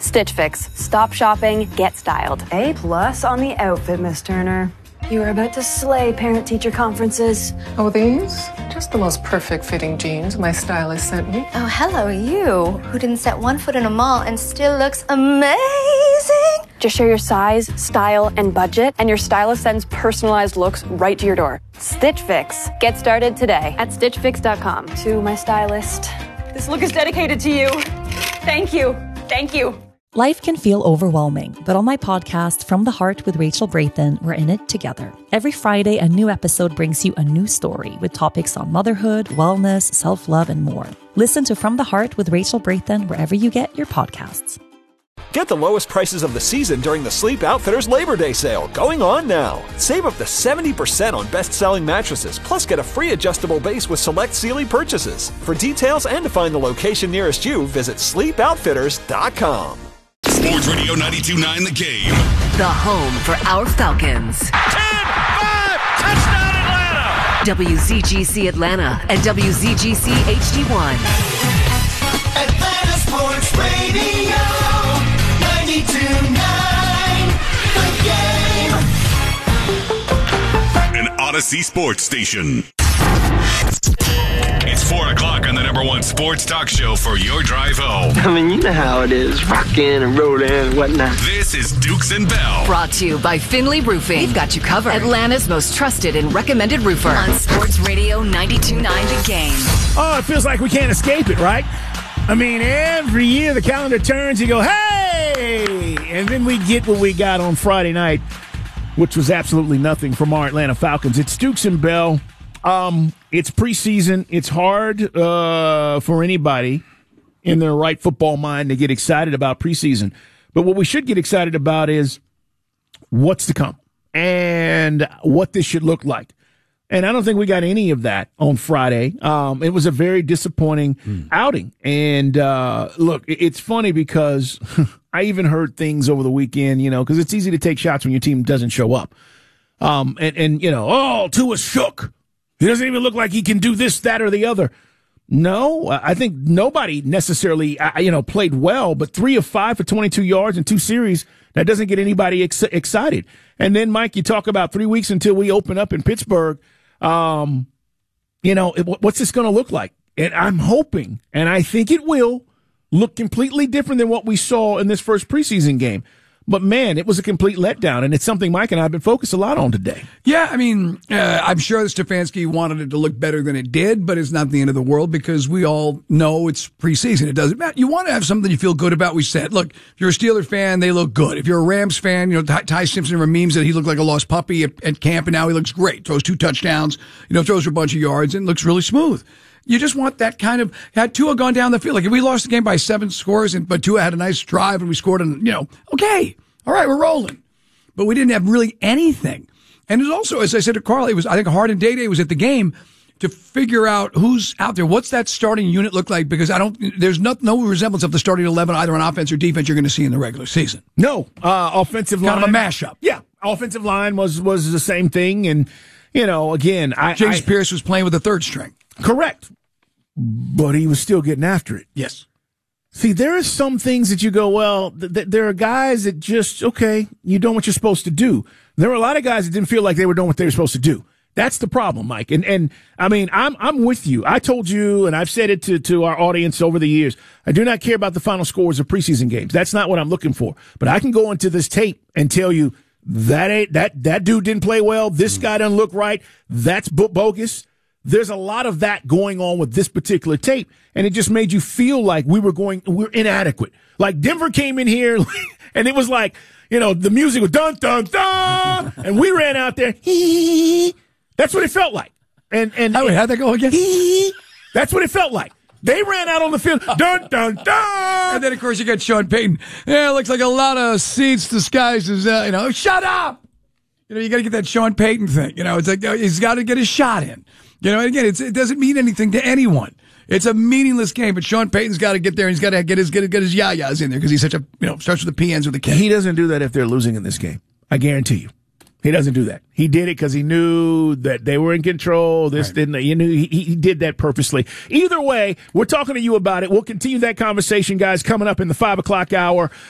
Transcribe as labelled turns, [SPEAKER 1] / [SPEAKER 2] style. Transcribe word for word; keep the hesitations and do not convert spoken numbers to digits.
[SPEAKER 1] Stitch Fix. Stop shopping, get styled.
[SPEAKER 2] A plus on the outfit, Miss Turner. You are about to slay parent-teacher conferences.
[SPEAKER 3] Oh, these? Just the most perfect fitting jeans my stylist sent me.
[SPEAKER 4] Oh, hello, you, who didn't set one foot in a mall and still looks amazing.
[SPEAKER 1] Just share your size, style, and budget, and your stylist sends personalized looks right to your door. Stitch Fix. Get started today at stitch fix dot com.
[SPEAKER 2] To my stylist, this look is dedicated to you. Thank you. Thank you.
[SPEAKER 5] Life can feel overwhelming, but on my podcast, From the Heart with Rachel Brathen, we're in it together. Every Friday, a new episode brings you a new story with topics on motherhood, wellness, self-love, and more. Listen to From the Heart with Rachel Brathen wherever you get your podcasts.
[SPEAKER 6] Get the lowest prices of the season during the Sleep Outfitters Labor Day sale, going on now. Save up to seventy percent on best-selling mattresses, plus get a free adjustable base with select Sealy purchases. For details and to find the location nearest you, visit sleep outfitters dot com.
[SPEAKER 7] Sports Radio ninety-two point nine The Game.
[SPEAKER 8] The home for our Falcons.
[SPEAKER 9] ten five, touchdown Atlanta!
[SPEAKER 8] W Z G C Atlanta and W Z G C H D one.
[SPEAKER 10] Atlanta Sports Radio ninety-two point nine The Game.
[SPEAKER 7] An Odyssey Sports Station. It's four o'clock on the number one sports talk show for your drive home.
[SPEAKER 11] I mean, you know how it is, rocking and rolling and whatnot.
[SPEAKER 7] This is Dukes and Bell.
[SPEAKER 8] Brought to you by Finley Roofing. We've got you covered. Atlanta's most trusted and recommended roofer. On Sports Radio ninety-two point nine The Game.
[SPEAKER 12] Oh, it feels like we can't escape it, right? I mean, every year the calendar turns, you go, hey! And then we get what we got on Friday night, which was absolutely nothing from our Atlanta Falcons. It's Dukes and Bell. Um, it's preseason. It's hard uh, for anybody in their right football mind to get excited about preseason. But what we should get excited about is what's to come and what this should look like. And I don't think we got any of that on Friday. Um, it was a very disappointing mm. outing. And uh, look, it's funny because I even heard things over the weekend, you know, because it's easy to take shots when your team doesn't show up. Um, and, and, you know, oh, Tua's shook. He doesn't even look like he can do this, that, or the other. No, I think nobody necessarily, you know, played well, but three of five for twenty-two yards in two series, that doesn't get anybody ex- excited. And then, Mike, you talk about three weeks until we open up in Pittsburgh. Um, you know, it, what's this going to look like? And I'm hoping, and I think it will, look completely different than what we saw in this first preseason game. But, man, it was a complete letdown, and it's something Mike and I have been focused a lot on today.
[SPEAKER 13] Yeah, I mean, uh, I'm sure Stefanski wanted it to look better than it did, but it's not the end of the world because we all know it's preseason. It doesn't matter. You want to have something you feel good about. We said, look, if you're a Steeler fan, they look good. If you're a Rams fan, you know, Ty, Ty Simpson memes that he looked like a lost puppy at, at camp, and now he looks great. Throws two touchdowns, you know, throws for a bunch of yards, and looks really smooth. You just want that kind of, had Tua gone down the field. Like if we lost the game by seven scores, and but Tua had a nice drive and we scored, and you know, okay. All right, we're rolling. But we didn't have really anything. And it was also, as I said to Carl, it was, I think Hard and Day Day was at the game to figure out who's out there. What's that starting unit look like? Because I don't, there's no, no resemblance of the starting eleven, either on offense or defense, you're going to see in the regular season.
[SPEAKER 12] No, uh, offensive line.
[SPEAKER 13] Kind of a mashup.
[SPEAKER 12] Yeah. Offensive line was, was the same thing. And, you know, again, I.
[SPEAKER 13] James
[SPEAKER 12] I,
[SPEAKER 13] Pierce was playing with the third string.
[SPEAKER 12] Correct. But he was still getting after it.
[SPEAKER 13] Yes.
[SPEAKER 12] See, there are some things that you go, well, th- th- there are guys that just, okay, you doing what you're supposed to do. There were a lot of guys that didn't feel like they were doing what they were supposed to do. That's the problem, Mike. And, and I mean, I'm, I'm with you. I told you, and I've said it to, to our audience over the years, I do not care about the final scores of preseason games. That's not what I'm looking for. But I can go into this tape and tell you that ain't, that, that dude didn't play well. This guy doesn't look right. That's bogus. There's a lot of that going on with this particular tape, and it just made you feel like we were going, we we're inadequate. Like Denver came in here, and it was like, you know, the music was dun dun dun, and we ran out there. Hee. That's what it felt like. And and
[SPEAKER 13] oh, wait, how'd that go again?
[SPEAKER 12] Hee. That's what it felt like. They ran out on the field, dun dun dun,
[SPEAKER 13] and then of course you got Sean Payton. Yeah, it looks like a lot of seats disguised as, uh, you know, shut up. You know, you got to get that Sean Payton thing. You know, it's like he's got to get his shot in. You know, and again, it's, it doesn't mean anything to anyone. It's a meaningless game, but Sean Payton's got to get there and he's got to get his get, get his yayas in there because he's such a, you know, starts with the P Ns with the K.
[SPEAKER 12] He doesn't do that if they're losing in this game. I guarantee you. He doesn't do that. He did it because he knew that they were in control. This right. didn't, you know, he, he did that purposely. Either way, we're talking to you about it. We'll continue that conversation, guys, coming up in the five o'clock hour.